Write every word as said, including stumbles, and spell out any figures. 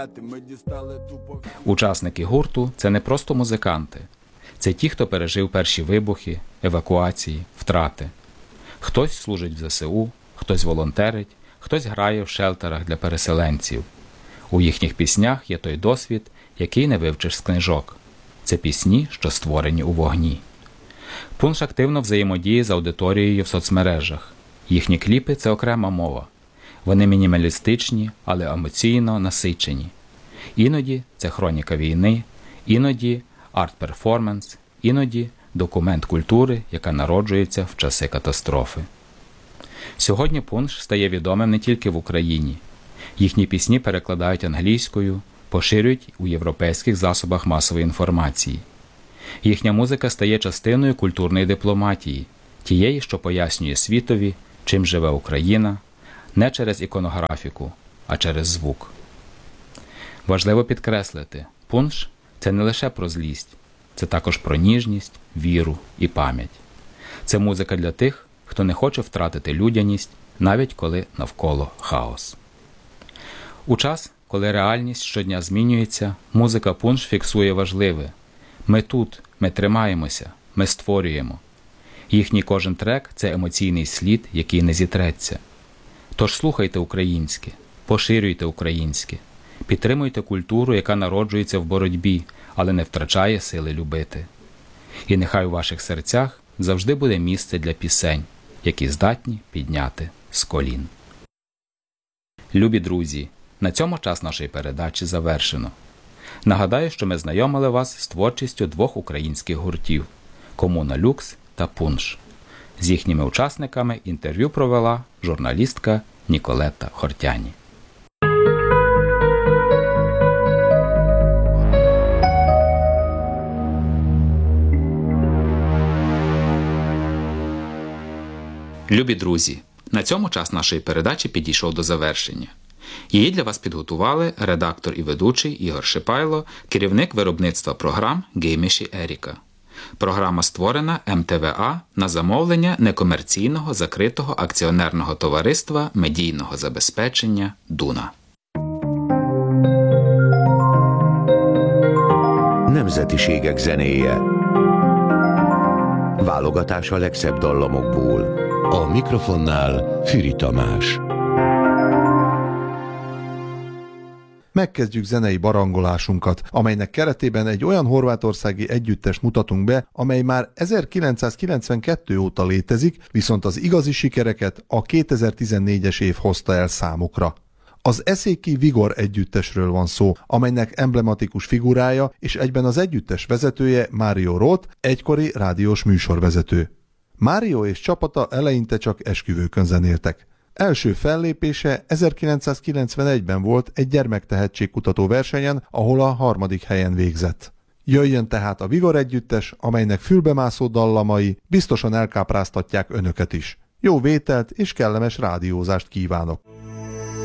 Учасники гурту – це не просто музиканти. Це ті, хто пережив перші вибухи, евакуації, втрати. Хтось служить в зе се у, хтось волонтерить, хтось грає в шелтерах для переселенців. У їхніх піснях є той досвід, який не вивчиш з книжок. Це пісні, що створені у вогні. Пунш активно взаємодіє з аудиторією в соцмережах. Їхні кліпи – це окрема мова. Вони мінімалістичні, але емоційно насичені. Іноді це хроніка війни, іноді арт-перформанс, іноді документ культури, яка народжується в часи катастрофи. Сьогодні Пунш стає відомим не тільки в Україні. Їхні пісні перекладають англійською, поширюють у європейських засобах масової інформації. Їхня музика стає частиною культурної дипломатії, тієї, що пояснює світові, чим живе Україна, не через іконографіку, а через звук. Важливо підкреслити, Пунш – це не лише про злість, це також про ніжність, віру і пам'ять. Це музика для тих, хто не хоче втратити людяність, навіть коли навколо хаос. У час, коли реальність щодня змінюється, музика Пунш фіксує важливе. Ми тут, ми тримаємося, ми створюємо. Їхній кожен трек – це емоційний слід, який не зітреться. Тож слухайте українське, поширюйте українське, підтримуйте культуру, яка народжується в боротьбі, але не втрачає сили любити. І нехай у ваших серцях завжди буде місце для пісень, які здатні підняти з колін. Любі друзі, на цьому час нашої передачі завершено. Нагадаю, що ми знайомили вас з творчістю двох українських гуртів – Комуна Люкс та Пунш. З їхніми учасниками інтерв'ю провела журналістка Ніколета Хортяні. Любі друзі, на цьому час нашої передачі підійшов до завершення. Її для вас підготували редактор і ведучий Ігор Шипайло, керівник виробництва програм Гейміші Еріка. Програма створена ем те ве а на замовлення некомерційного закритого акціонерного товариства медійного забезпечення «Дуна». Nemzetiségek zenéje. Válogatás a legszebb dallamokból. A mikrofonnál Füri Tamás. Megkezdjük zenei barangolásunkat, amelynek keretében egy olyan horvátországi együttest mutatunk be, amely már ezerkilencszázkilencvenkettő óta létezik, viszont az igazi sikereket a kétezer-tizennégyes év hozta el számukra. Az Eszéki Vigor együttesről van szó, amelynek emblematikus figurája és egyben az együttes vezetője Mário Roth, egykori rádiós műsorvezető. Mário és csapata eleinte csak esküvőkön zenéltek. Első fellépése ezerkilencszázkilencvenegyben volt egy gyermektehetségkutató versenyen, ahol a harmadik helyen végzett. Jöjjön tehát a Vigor együttes, amelynek fülbemászó dallamai biztosan elkápráztatják önöket is. Jó vételt és kellemes rádiózást kívánok!